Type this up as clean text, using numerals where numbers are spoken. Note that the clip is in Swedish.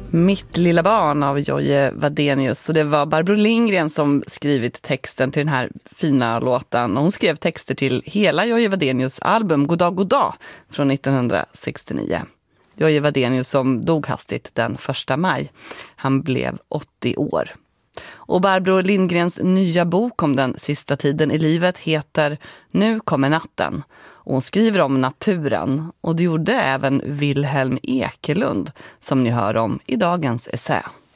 Mitt lilla barn av Jojje Wadenius. Och det var Barbro Lindgren som skrivit texten till den här fina låten. Och hon skrev texter till hela Jojje Wadenius album Goddag, goddag från 1969. Jojje Wadenius som dog hastigt den 1 maj. Han blev 80 år. Och Barbro Lindgrens nya bok om den sista tiden i livet heter Nu kommer natten. Och hon skriver om naturen, och det gjorde även Wilhelm Ekelund som ni hör om i dagens essä.